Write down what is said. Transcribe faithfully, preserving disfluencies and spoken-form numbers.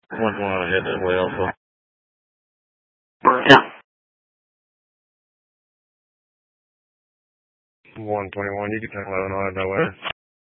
One want to head that way also. Yeah. one twenty-one, you can take eleven on it that way.